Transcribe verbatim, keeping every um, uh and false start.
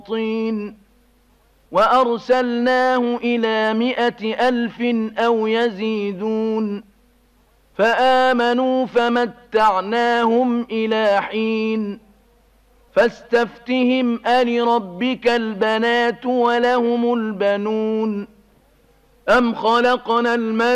طين وأرسلناه إلى مائة ألف أو يزيدون فآمنوا فمتعناهم إلى حين فاستفتهم ألربك البنات ولهم البنون أم خلقنا الملائكة